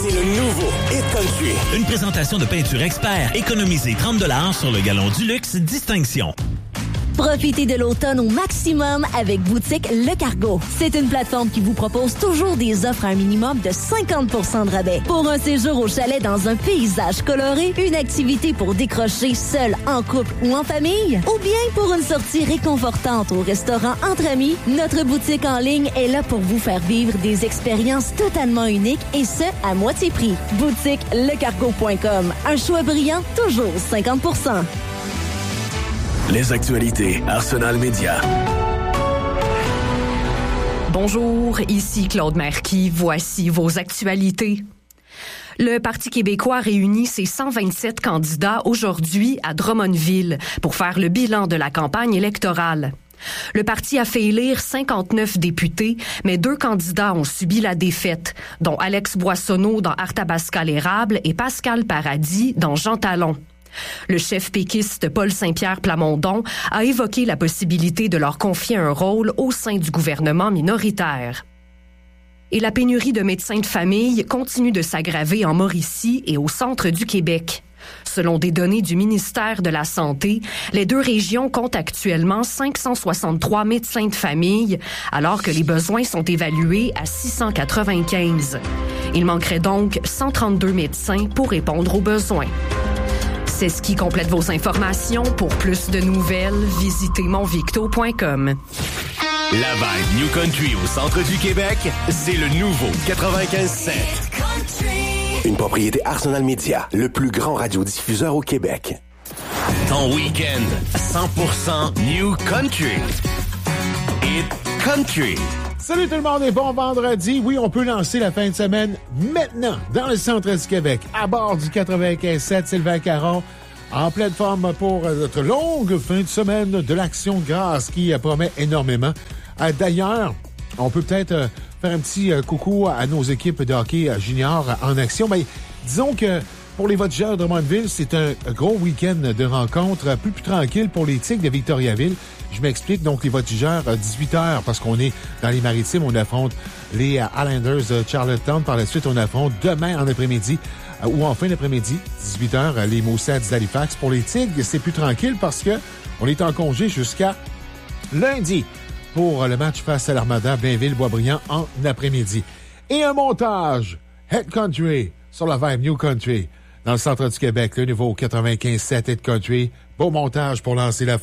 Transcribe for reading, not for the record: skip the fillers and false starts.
C'est le nouveau Hit Country. Une présentation de Peinture Expert. Économisez 30$ sur le galon du luxe Distinction. Profitez de l'automne au maximum avec Boutique Le Cargo. C'est une plateforme qui vous propose toujours des offres à un minimum de 50% de rabais. Pour un séjour au chalet dans un paysage coloré, une activité pour décrocher seul, en couple ou en famille, ou bien pour une sortie réconfortante au restaurant entre amis, notre boutique en ligne est là pour vous faire vivre des expériences totalement uniques et ce, à moitié prix. BoutiqueLeCargo.com. Un choix brillant, toujours 50%. Les actualités Arsenal Média. Bonjour, ici Claude Marquis. Voici vos actualités. Le Parti québécois réunit ses 127 candidats aujourd'hui à Drummondville pour faire le bilan de la campagne électorale. Le parti a fait élire 59 députés, mais 2 candidats ont subi la défaite, dont Alex Boissonneau dans Arthabasca-l'Érable et Pascal Paradis dans Jean Talon. Le chef péquiste Paul Saint-Pierre Plamondon a évoqué la possibilité de leur confier un rôle au sein du gouvernement minoritaire. Et la pénurie de médecins de famille continue de s'aggraver en Mauricie et au centre du Québec. Selon des données du ministère de la Santé, les 2 régions comptent actuellement 563 médecins de famille, alors que les besoins sont évalués à 695. Il manquerait donc 132 médecins pour répondre aux besoins. C'est ce qui complète vos informations. Pour plus de nouvelles, visitez monvicto.com. La vibe New Country au centre du Québec, c'est le nouveau 95.7. Une propriété Arsenal Media, le plus grand radiodiffuseur au Québec. Ton week-end, 100% New Country. Hit Country. Salut tout le monde et bon vendredi. Oui, on peut lancer la fin de semaine maintenant dans le centre du Québec, à bord du 95.7 Sylvain Caron, en pleine forme pour notre longue fin de semaine de l'Action de grâce qui promet énormément. D'ailleurs, on peut peut-être faire un petit coucou à nos équipes de hockey junior en action. Mais disons que pour les Voltigeurs de Drummondville, c'est un gros week-end de rencontres plus tranquille pour les Tigres de Victoriaville. Je m'explique, donc les Voltigeurs, 18h, parce qu'on est dans les Maritimes, on affronte les Highlanders de Charlottetown. Par la suite, on affronte demain en après-midi, ou en fin d'après-midi, 18h, les Moussets d'Halifax. Pour les Tigres, c'est plus tranquille parce que on est en congé jusqu'à lundi pour le match face à l'Armada Blainville-Boisbriand en après-midi. Et un montage Hit Country sur la vibe New Country dans le centre du Québec, le nouveau 95.7 Hit Country. Beau montage pour lancer la